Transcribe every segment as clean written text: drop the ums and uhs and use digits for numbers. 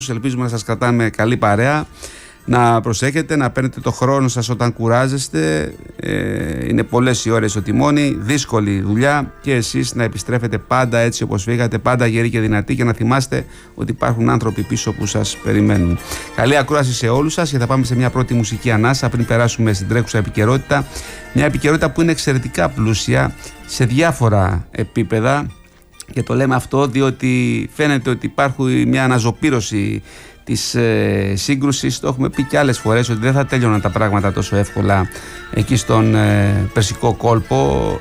Ελπίζουμε να σας κρατάμε καλή παρέα. Να προσέχετε, να παίρνετε το χρόνο σας όταν κουράζεστε. Είναι πολλές οι ώρες στο τιμόνι, δύσκολη δουλειά, και εσείς να επιστρέφετε πάντα έτσι όπως φύγατε, πάντα γεροί και δυνατοί, και να θυμάστε ότι υπάρχουν άνθρωποι πίσω που σας περιμένουν. Καλή ακρόαση σε όλους σας, και θα πάμε σε μια πρώτη μουσική ανάσα πριν περάσουμε στην τρέχουσα επικαιρότητα. Μια επικαιρότητα που είναι εξαιρετικά πλούσια σε διάφορα επίπεδα, και το λέμε αυτό διότι φαίνεται ότι υπάρχει μια αναζωπήρωση της σύγκρουσης. Το έχουμε πει και άλλες φορές ότι δεν θα τέλειωναν τα πράγματα τόσο εύκολα εκεί στον Περσικό κόλπο.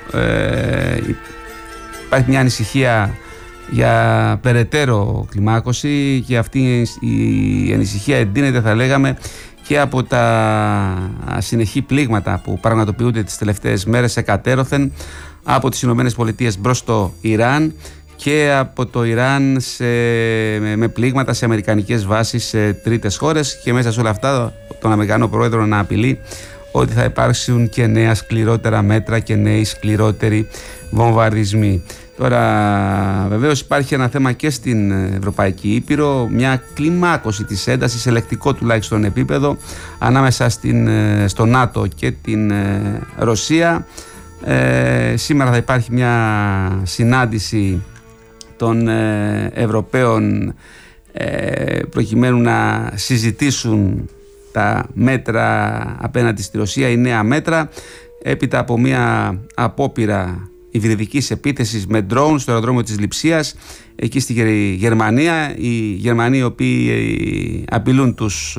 Υπάρχει μια ανησυχία για περαιτέρω κλιμάκωση, και αυτή η ανησυχία εντείνεται, θα λέγαμε, και από τα συνεχή πλήγματα που πραγματοποιούνται τις τελευταίες μέρες εκατέρωθεν από τις Ηνωμένες Πολιτείες προς το Ιράν, και από το Ιράν με πλήγματα σε αμερικανικές βάσεις σε τρίτες χώρες, και μέσα σε όλα αυτά τον Αμερικανό πρόεδρο να απειλεί ότι θα υπάρξουν και νέα σκληρότερα μέτρα και νέοι σκληρότεροι βομβαρδισμοί. Τώρα βεβαίως υπάρχει ένα θέμα και στην Ευρωπαϊκή Ήπειρο, μια κλιμάκωση της έντασης σε λεκτικό τουλάχιστον επίπεδο ανάμεσα στο ΝΑΤΟ και την Ρωσία. Σήμερα θα υπάρχει μια συνάντηση των Ευρωπαίων προκειμένου να συζητήσουν τα μέτρα απέναντι στη Ρωσία, η νέα μέτρα, έπειτα από μια απόπειρα υβριδικής επίθεσης με ντρόουν στο αεροδρόμιο της Λειψίας εκεί στη Γερμανία. Οι Γερμανοί οι οποίοι απειλούν τους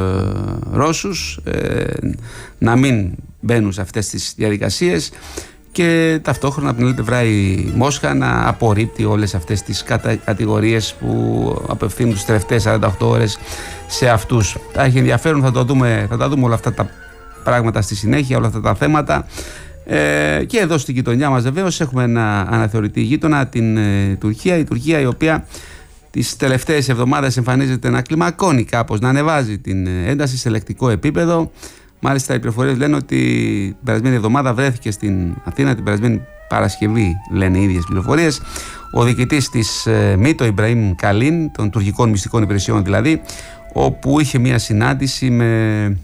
Ρώσους να μην μπαίνουν σε αυτές τις διαδικασίες, και ταυτόχρονα από την άλλη πλευρά η Μόσχα να απορρίπτει όλες αυτές τις κατηγορίες που απευθύνουν τις τελευταίες 48 ώρες σε αυτούς. Θα έχει ενδιαφέρον, θα τα δούμε όλα αυτά τα πράγματα στη συνέχεια, όλα αυτά τα θέματα. Και εδώ στην γειτονιά μας βεβαίως έχουμε ένα αναθεωρητή γείτονα, την Τουρκία. Η Τουρκία, η οποία τις τελευταίες εβδομάδες εμφανίζεται να κλιμακώνει κάπως, να ανεβάζει την ένταση σε λεκτικό επίπεδο. Μάλιστα οι πληροφορίες λένε ότι την περασμένη εβδομάδα βρέθηκε στην Αθήνα, την περασμένη Παρασκευή, λένε οι ίδιες πληροφορίες, ο διοικητής της ΜΗΤ, ο Ιμπραήμ Καλίν, των τουρκικών μυστικών υπηρεσιών δηλαδή, όπου είχε μια συνάντηση με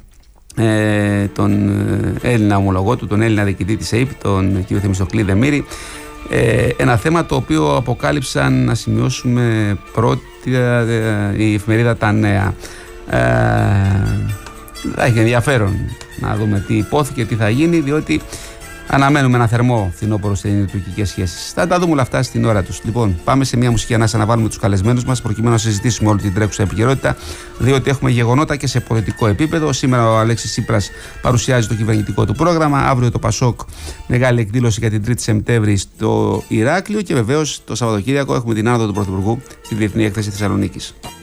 τον Έλληνα ομολογό του, τον Έλληνα διοικητή της ΑΕΠ, τον κ. Θεμιστοκλή Δεμήρη. Ένα θέμα το οποίο αποκάλυψαν, να σημειώσουμε, πρώτη η εφημερίδα Τα Νέα. Θα έχει ενδιαφέρον να δούμε τι υπόθηκε, τι θα γίνει, διότι αναμένουμε ένα θερμό φθινόπωρο σε ελληνοτουρκικές σχέσεις. Θα τα δούμε όλα αυτά στην ώρα τους. Λοιπόν, πάμε σε μια μουσική ανάσα να βάλουμε τους καλεσμένους μας, προκειμένου να συζητήσουμε όλη την τρέχουσα επικαιρότητα, διότι έχουμε γεγονότα και σε πολιτικό επίπεδο. Σήμερα ο Αλέξης Τσίπρας παρουσιάζει το κυβερνητικό του πρόγραμμα. Αύριο το ΠΑΣΟΚ, μεγάλη εκδήλωση για την 3η Σεπτέμβρη στο Ηράκλειο, και βεβαίως το Σαββατοκύριακο έχουμε την άνοδο του Πρωθυπουργού στη Διεθνή Έκθεση Θεσσαλονίκης.